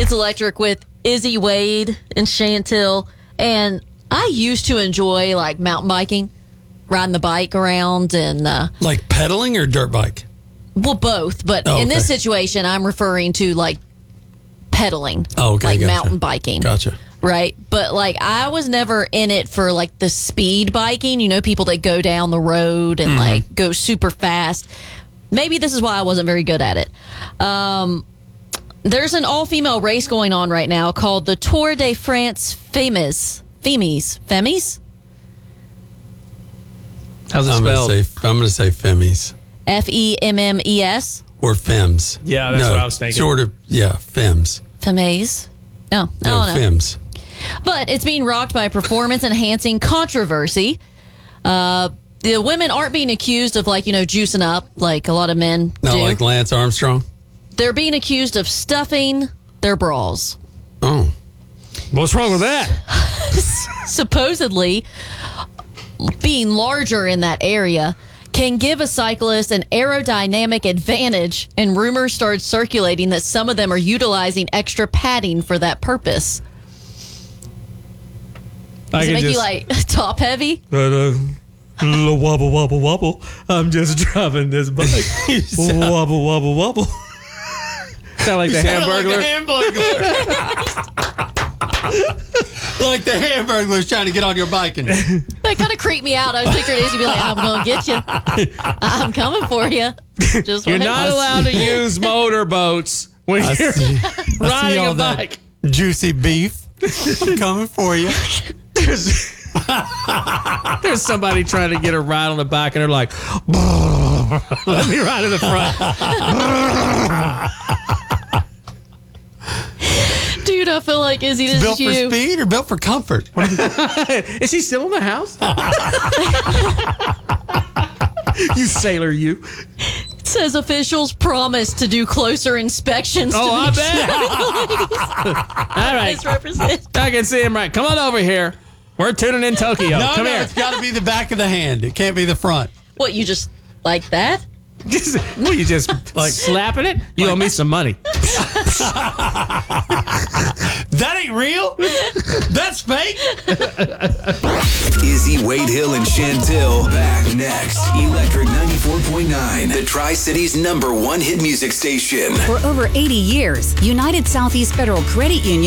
It's Electric with Izzy Wade and Chantel. And I used to enjoy like mountain biking, riding the bike around and like pedaling or dirt bike? Well, both. But in this situation, I'm referring to like pedaling. Oh, okay. Like gotcha. mountain biking. Gotcha. Right. But like I was never in it for like the speed biking, you know, people that go down the road and like go super fast. Maybe this is why I wasn't very good at it. There's an all-female race going on right now called the Tour de France Femmes. Femmes? How's it I'm spelled? going to say Femmes. Femmes? Or Femmes. Yeah, that's what I was thinking. Sort of, yeah, Femmes. Femmes? No, I No, don't know. Femmes. But it's being rocked by performance-enhancing controversy. The women aren't being accused of, like, you know, juicing up like a lot of men Not do. like Lance Armstrong? They're being accused of stuffing their bras. Oh. What's wrong with that? Supposedly, being larger in that area can give a cyclist an aerodynamic advantage, and rumors started circulating that some of them are utilizing extra padding for that purpose. Does it make you like top heavy? Little wobble, wobble, wobble. I'm just driving this bike. Wobble, wobble, wobble. Sound like the Hamburglar? Like the Hamburglar's trying to get on your bike. And That kind of creeped me out. I was picturing Izzy be like, I'm going to get you. I'm coming for you. Just You're wait. not allowed to use motorboats when you're riding a bike. Juicy beef. I'm coming for you. There's somebody trying to get a ride on the bike, and they're like, let me ride in the front. Dude, I feel like Izzy, this Built is for you. speed or built for comfort? Is he still in the house? You sailor, you. It says officials promise to do closer inspections. Oh, to I make bet. All right. misrepresented. I can see him right. Come on over here. We're tuning in Tokyo. No, Come here. it's got to be the back of the hand. It can't be the front. What, you just like that? What, you just like slapping it? You owe me some money. That ain't real. That's fake. Izzy, Wade Hill, and Chantel back next. Electric 94.9, the Tri-Cities #1 hit music station. For over 80 years, United Southeast Federal Credit Union